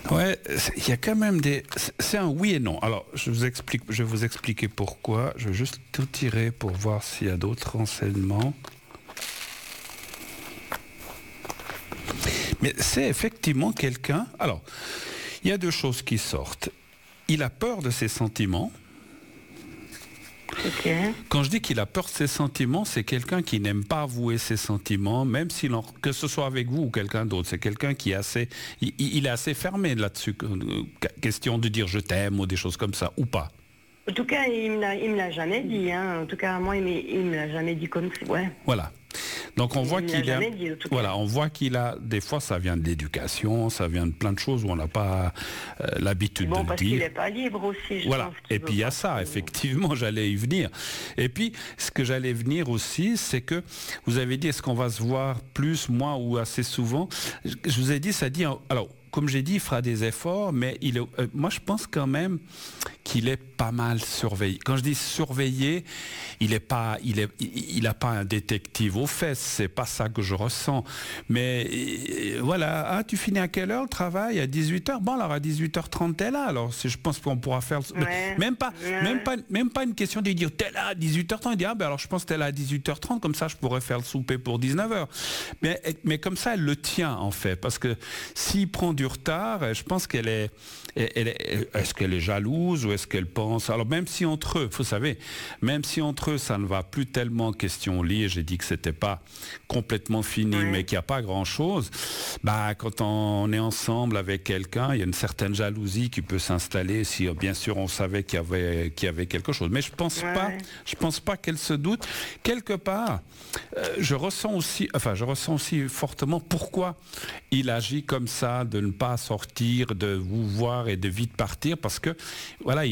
Ouais, il y a quand même c'est un oui et non. Alors, je vais vous expliquer pourquoi. Je vais juste tout tirer pour voir s'il y a d'autres renseignements. Mais c'est effectivement quelqu'un... Alors, il y a deux choses qui sortent. Il a peur de ses sentiments. Ok. Quand je dis qu'il a peur de ses sentiments, c'est quelqu'un qui n'aime pas avouer ses sentiments, même que ce soit avec vous ou quelqu'un d'autre. C'est quelqu'un qui est assez... Il est assez fermé là-dessus. Question de dire je t'aime ou des choses comme ça, ou pas. En tout cas, il me l'a jamais dit. Hein. En tout cas, moi, il me l'a jamais dit comme ça. Ouais. Voilà. Donc on voit qu'il a, voilà, on voit qu'il a, des fois ça vient de l'éducation, ça vient de plein de choses où on n'a pas l'habitude de le dire. Parce qu'il n'est pas libre aussi. Voilà. Et puis il y a ça, effectivement, j'allais y venir. Et puis ce que j'allais venir aussi, c'est que vous avez dit, est-ce qu'on va se voir plus, moi ou assez souvent? Je vous ai dit, ça dit, alors. Comme j'ai dit, il fera des efforts, mais moi je pense quand même qu'il est pas mal surveillé. Quand je dis surveillé, il n'a pas un détective aux fesses, c'est pas ça que je ressens. Mais voilà, tu finis à quelle heure le travail? À 18h? Bon, alors à 18h30, t'es là. Alors je pense qu'on pourra faire... Ouais. Même pas une question de dire, t'es là à 18h30. Il dit, alors je pense que t'es là à 18h30, comme ça je pourrais faire le souper pour 19h. Mais comme ça, elle le tient en fait, parce que s'il prend du retard, je pense est-ce qu'elle est jalouse ou est-ce qu'elle pense, alors même si entre eux, vous savez, même si entre eux ça ne va plus tellement question lit, et j'ai dit que c'était pas complètement fini, mais qu'il n'y a pas grand chose, quand on est ensemble avec quelqu'un, il y a une certaine jalousie qui peut s'installer si bien sûr on savait qu'il y avait quelque chose, mais je pense pas qu'elle se doute. Quelque part, je ressens aussi fortement pourquoi il agit comme ça, de ne pas sortir, de vous voir et de vite partir, parce que voilà,